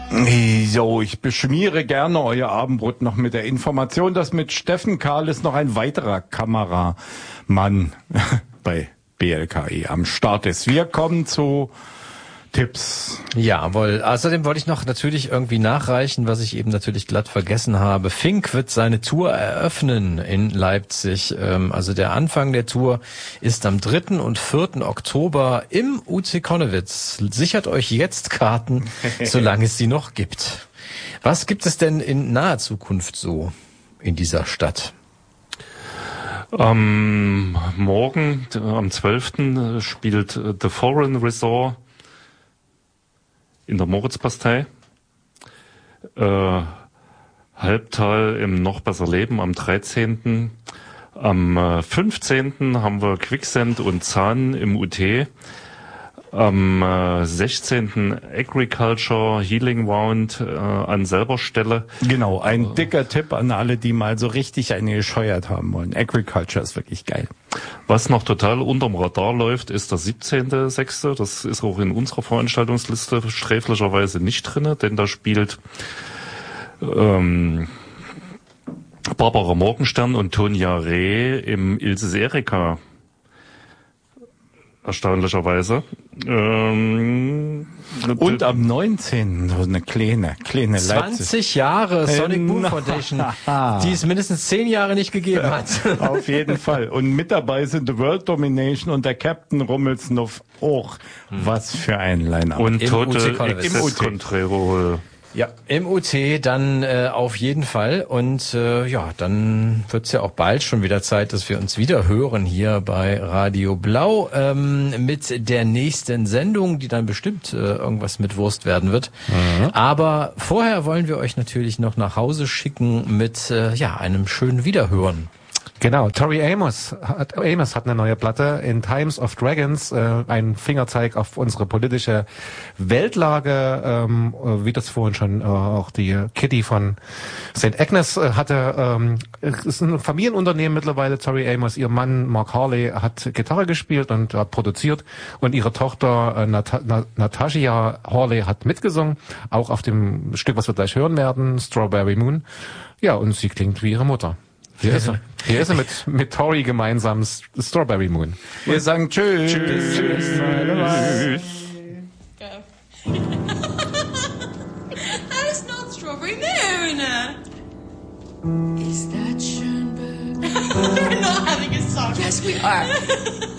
So, ich beschmiere gerne euer Abendbrot noch mit der Information, dass mit Steffen Kahles noch ein weiterer Kameramann bei BLKE am Start ist. Wir kommen zu Tipps. Jawohl. Außerdem wollte ich noch natürlich irgendwie nachreichen, was ich eben natürlich glatt vergessen habe. Fink wird seine Tour eröffnen in Leipzig. Also der Anfang der Tour ist am 3. und 4. Oktober im UC Konnewitz. Sichert euch jetzt Karten, solange es sie noch gibt. Was gibt es denn in naher Zukunft so in dieser Stadt? Morgen, am 12. spielt The Foreign Resort in der Moritzbastei. Halbtal im Noch besser Leben am 13. Am 15. haben wir Quicksand und Zahn im UT. Am 16. Agriculture Healing Round an selber Stelle. Genau, ein dicker Tipp an alle, die mal so richtig eine gescheuert haben wollen. Agriculture ist wirklich geil. Was noch total unterm Radar läuft, ist der 17.06. Das ist auch in unserer Veranstaltungsliste sträflicherweise nicht drinne, denn da spielt Barbara Morgenstern und Tonja Reh im Ilse Erika. Erstaunlicherweise. Und am 19. so eine kleine 20 Leipzig. Jahre Sonic Boom Foundation, die es mindestens 10 Jahre nicht gegeben hat. Auf jeden Fall. Und mit dabei sind The World Domination und der Captain Rummelsnuff auch. Was für ein Line-Up. Und Im Total UC Excess Control. Ja, im UT dann auf jeden Fall. Und ja, dann wird's ja auch bald schon wieder Zeit, dass wir uns wieder hören hier bei Radio Blau mit der nächsten Sendung, die dann bestimmt irgendwas mit Wurst werden wird. Mhm. Aber vorher wollen wir euch natürlich noch nach Hause schicken mit einem schönen Wiederhören. Genau, Tori Amos hat eine neue Platte, In Times of Dragons, ein Fingerzeig auf unsere politische Weltlage, wie das vorhin schon auch die Kitty von St. Agnes hatte. Es ist ein Familienunternehmen mittlerweile, Tori Amos. Ihr Mann Mark Harley hat Gitarre gespielt und hat produziert und ihre Tochter Natasha Harley hat mitgesungen, auch auf dem Stück, was wir gleich hören werden, Strawberry Moon. Ja, und sie klingt wie ihre Mutter. Hier ist er mit Tori gemeinsam Strawberry Moon. Wir sagen tschüss. Tschüss. That's not Strawberry Moon. Is that Schoenberg? We're not having a song. Yes, we are.